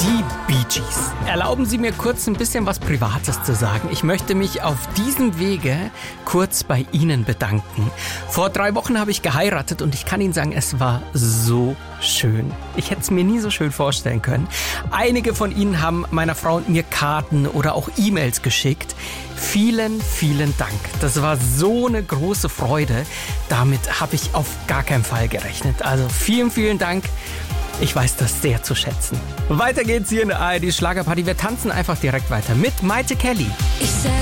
Die Bee Gees. Erlauben Sie mir kurz ein bisschen was Privates zu sagen. Ich möchte mich auf diesem Wege kurz bei Ihnen bedanken. Vor 3 Wochen habe ich geheiratet und ich kann Ihnen sagen, es war so schön. Ich hätte es mir nie so schön vorstellen können. Einige von Ihnen haben meiner Frau und mir Karten oder auch E-Mails geschickt. Vielen, vielen Dank. Das war so eine große Freude. Damit habe ich auf gar keinen Fall gerechnet. Also vielen, vielen Dank. Ich weiß das sehr zu schätzen. Weiter geht's hier in der ARD Schlagerparty. Wir tanzen einfach direkt weiter mit Maite Kelly. Ich